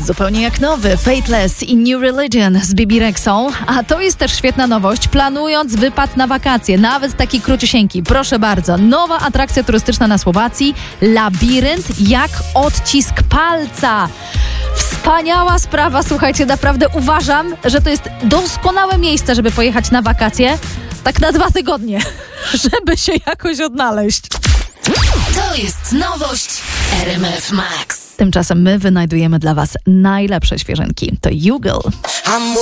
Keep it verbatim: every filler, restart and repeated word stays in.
Zupełnie jak nowy Faithless i New Religion z Bibi Rexą. A to jest też świetna nowość. Planując wypad na wakacje, nawet taki króciusieńki, proszę bardzo, nowa atrakcja turystyczna na Słowacji, labirynt jak odcisk palca. Wspaniała sprawa, słuchajcie, naprawdę uważam, że to jest doskonałe miejsce, żeby pojechać na wakacje, tak na dwa tygodnie, żeby się jakoś odnaleźć. To jest nowość R M F Max. Tymczasem my wynajdujemy dla Was najlepsze świeżynki. To Jugal.